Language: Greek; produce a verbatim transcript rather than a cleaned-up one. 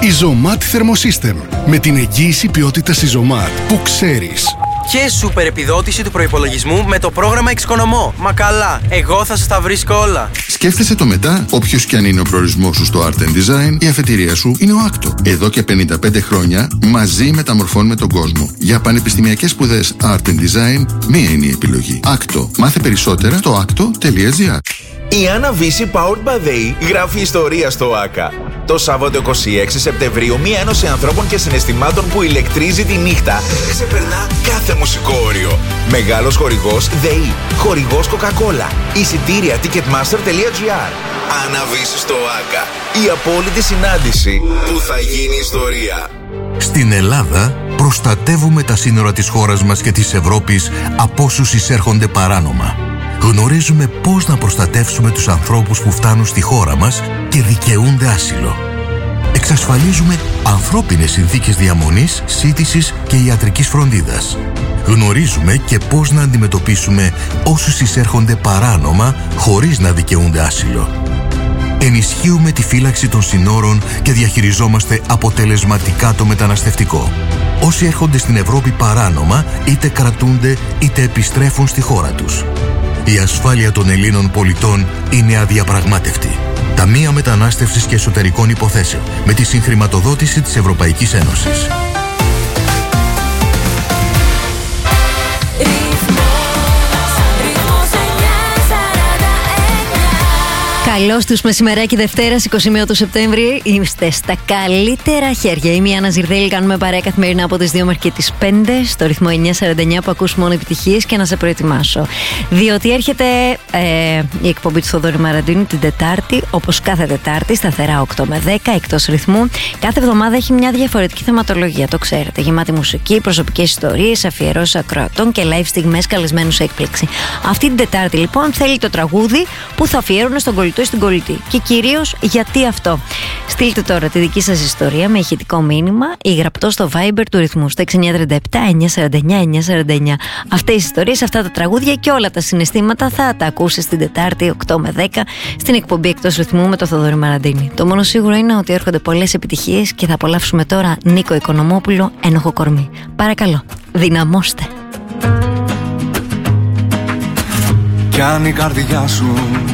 Ιζωμάτ Thermosystem. Με την εγγύηση ποιότητας Ιζωμάτ που ξέρεις. Και σούπερ επιδότηση του προϋπολογισμού με το πρόγραμμα Εξοικονομώ. Μα καλά, εγώ θα σας τα βρίσκω όλα. Σκέφτεσαι το μετά, όποιος κι αν είναι ο προορισμός σου στο Art and Design, η αφετηρία σου είναι ο Άκτο. Εδώ και πενήντα πέντε χρόνια μαζί μεταμορφώνουμε τον κόσμο. Για πανεπιστημιακές σπουδές Art and Design, μία είναι η επιλογή. Άκτο. Μάθε περισσότερα στο άκτο τελεία τζι άρ. Η Άννα Βύση Powered by Day γράφει ιστορία στο ΆΚΑ. Το Σάββατο είκοσι έξι Σεπτεμβρίου, μία ένωση ανθρώπων και συναισθημάτων που ηλεκτρίζει τη νύχτα ξεπερνά κάθε μουσικό όριο. Μεγάλος χορηγός ΔΕΗ, χορηγός Coca-Cola, εισιτήρια ticketmaster τελεία τζι άρ. Άννα Βύση στο ΆΚΑ. Η απόλυτη συνάντηση που θα γίνει ιστορία. Στην Ελλάδα προστατεύουμε τα σύνορα της χώρας μας και της Ευρώπης από όσους εισέρχονται παράνομα. Γνωρίζουμε πώς να προστατεύσουμε τους ανθρώπους που φτάνουν στη χώρα μας και δικαιούνται άσυλο. Εξασφαλίζουμε ανθρώπινες συνθήκες διαμονής, σύντησης και ιατρικής φροντίδας. Γνωρίζουμε και πώς να αντιμετωπίσουμε όσους εισέρχονται παράνομα χωρίς να δικαιούνται άσυλο. Ενισχύουμε τη φύλαξη των συνόρων και διαχειριζόμαστε αποτελεσματικά το μεταναστευτικό. Όσοι έρχονται στην Ευρώπη παράνομα είτε κρατούνται είτε επιστρέφουν στη χώρα τους. Η ασφάλεια των Ελλήνων πολιτών είναι αδιαπραγμάτευτη. Ταμεία Μετανάστευσης και Εσωτερικών Υποθέσεων με τη συγχρηματοδότηση της Ευρωπαϊκής Ένωσης. Καλώς τους μεσημεράκι Δευτέρας, είκοσι μία του Σεπτέμβρη. Είστε στα καλύτερα χέρια. Είμαι η Άννα Ζιρδέλη, κάνουμε παρέα καθημερινά από τις δύο μέχρι και τις πέντε στο ρυθμό εννιά σαράντα εννιά που ακούς μόνο επιτυχίες και να σε προετοιμάσω. Διότι έρχεται ε, η εκπομπή του Θοδωρή Μαραντίνου την Τετάρτη, όπως κάθε Τετάρτη, σταθερά οκτώ με δέκα, εκτός ρυθμού. Κάθε εβδομάδα έχει μια διαφορετική θεματολογία, το ξέρετε. Γεμάτη μουσική, προσωπικές ιστορίες, αφιερώσεις ακροατών και live στιγμές καλεσμένους έκπληξη. Αυτή την Τετάρτη λοιπόν θέλει το τραγούδι που θα αφιέρωνε στον κολλητό στην κολλητή. Και κυρίως γιατί αυτό. Στείλτε τώρα τη δική σας ιστορία με ηχητικό μήνυμα ή γραπτό στο Viber του ρυθμού στο έξι εννιά τρία επτά εννιά σαράντα εννιά εννιά σαράντα εννιά. Αυτές οι ιστορίες, αυτά τα τραγούδια και όλα τα συναισθήματα θα τα ακούσεις την Τετάρτη οκτώ με δέκα στην εκπομπή Εκτός Ρυθμού με το Θοδωρή Μαραντίνη. Το μόνο σίγουρο είναι ότι έρχονται πολλές επιτυχίες και θα απολαύσουμε τώρα Νίκο Οικονομόπουλο, Ένοχο κορμί. Παρακαλώ, δυναμώστε. Κι αν η καρδιά σου